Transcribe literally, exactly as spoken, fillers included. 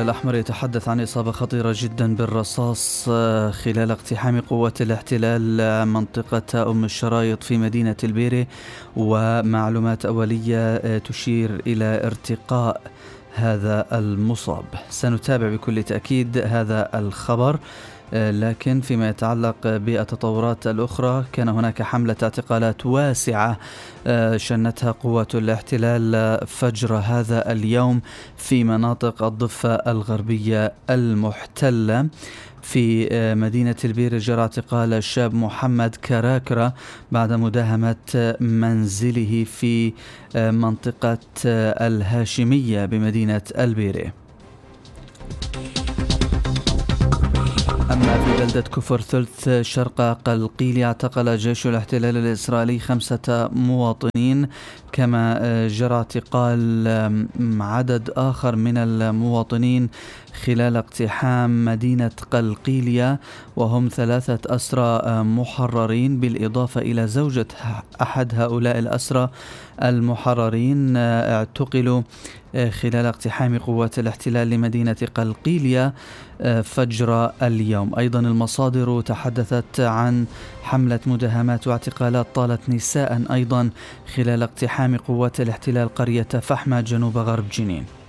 الأحمر يتحدث عن إصابة خطيرة جدا بالرصاص خلال اقتحام قوات الاحتلال منطقة أم الشرايط في مدينة البيرة، ومعلومات أولية تشير إلى ارتقاء هذا المصاب. سنتابع بكل تأكيد هذا الخبر، لكن فيما يتعلق بالتطورات الأخرى، كان هناك حملة اعتقالات واسعة شنتها قوات الاحتلال فجر هذا اليوم في مناطق الضفة الغربية المحتلة. في مدينة البير جرى اعتقال الشاب محمد كراكرة بعد مداهمة منزله في منطقة الهاشمية بمدينة البير. أما في بلدة كفر ثلث شرق قلقيل اعتقل جيش الاحتلال الإسرائيلي خمسة مواطنين، كما جرى اعتقال عدد آخر من المواطنين خلال اقتحام مدينة قلقيلية، وهم ثلاثة أسرى محررين بالإضافة إلى زوجة أحد هؤلاء الأسرى المحررين اعتقلوا خلال اقتحام قوات الاحتلال لمدينة قلقيلية فجر اليوم. أيضا المصادر تحدثت عن حملة مداهمات واعتقالات طالت نساء أيضا خلال اقتحام قوات الاحتلال قرية فحمة جنوب غرب جنين.